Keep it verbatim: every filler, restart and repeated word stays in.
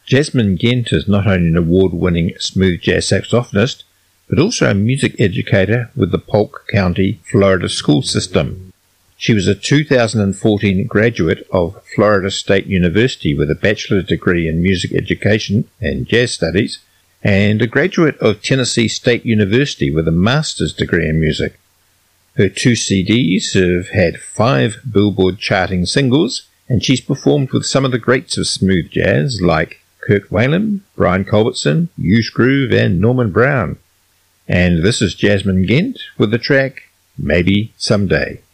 Jasmine Gent is not only an award-winning smooth jazz saxophonist, but also a music educator with the Polk County, Florida school system. She was a two thousand fourteen graduate of Florida State University with a bachelor's degree in music education and jazz studies, and a graduate of Tennessee State University with a master's degree in music. Her two C Ds have had five Billboard charting singles, and she's performed with some of the greats of smooth jazz like Kirk Whalum, Brian Culbertson, Hughes Groove, and Norman Brown. And this is Jasmine Gent with the track Maybe Someday.